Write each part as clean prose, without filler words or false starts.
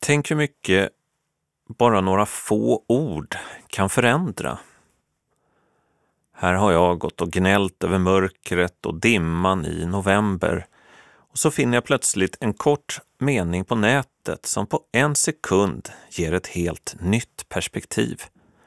Tänk hur mycket bara några få ord kan förändra. Här har jag gått och gnällt över mörkret och dimman i november. Och så finner jag plötsligt en kort mening på nätet som på en sekund ger ett helt nytt perspektiv.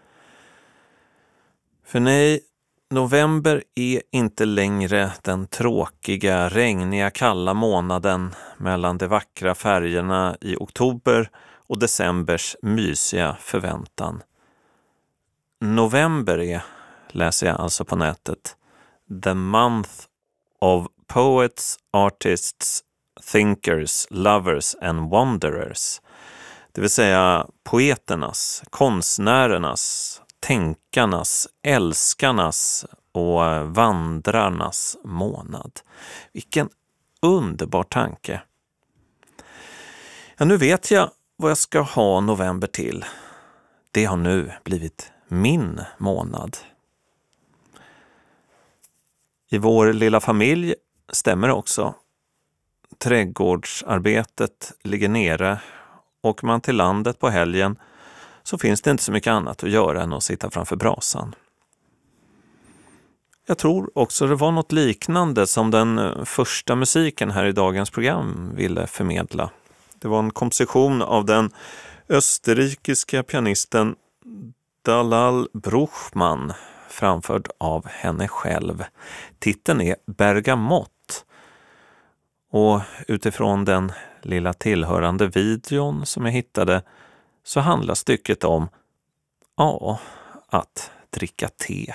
För nej, november är inte längre den tråkiga, regniga, kalla månaden mellan de vackra färgerna i oktober och decembers mysiga förväntan. November är, läser jag alltså på nätet, the month of poets, artists, thinkers, lovers and wanderers. Det vill säga poeternas, konstnärernas, tänkarnas, älskarnas och vandrarnas månad. Vilken underbar tanke. Ja, nu vet jag vad jag ska ha november till. Det har nu blivit min månad. I vår lilla familj stämmer också. Trädgårdsarbetet ligger nere. Åker man till landet på helgen så finns det inte så mycket annat att göra än att sitta framför brasan. Jag tror också det var något liknande som den första musiken här i dagens program ville förmedla. Det var en komposition av den österrikiska pianisten Dalal Bruchmann, framförd av henne själv. Titeln är Bergamott. Och utifrån den lilla tillhörande videon som jag hittade så handlar stycket om att dricka te.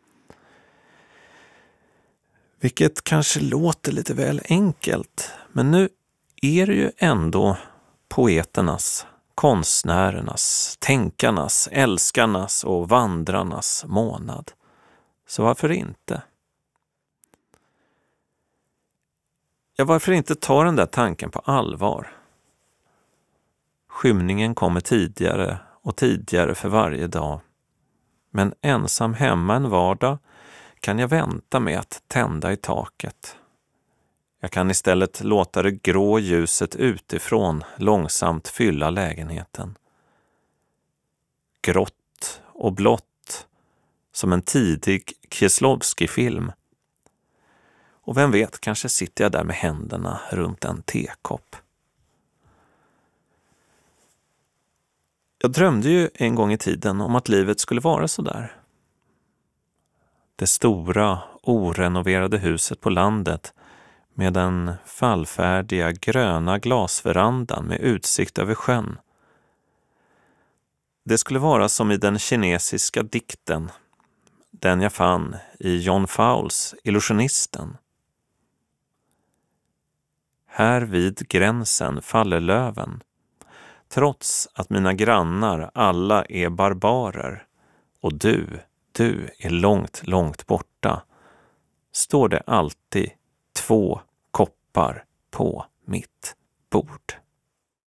Vilket kanske låter lite väl enkelt, men nu är det ju ändå poeternas, konstnärernas, tänkarnas, älskarnas och vandrarnas månad. Så varför inte? Ja, varför inte ta den där tanken på allvar? Skymningen kommer tidigare och tidigare för varje dag. Men ensam hemma en vardag kan jag vänta med att tända i taket. Jag kan istället låta det grå ljuset utifrån långsamt fylla lägenheten. Grått och blått som en tidig Kieslowski-film. Och vem vet, kanske sitter jag där med händerna runt en tekopp. Jag drömde ju en gång i tiden om att livet skulle vara så där. Det stora, orenoverade huset på landet med den fallfärdiga gröna glasverandan med utsikt över sjön. Det skulle vara som i den kinesiska dikten, den jag fann i John Fowles Illusionisten. Här vid gränsen faller löven, trots att mina grannar alla är barbarer och du är långt, långt borta, står det alltid 2 koppar på mitt bord.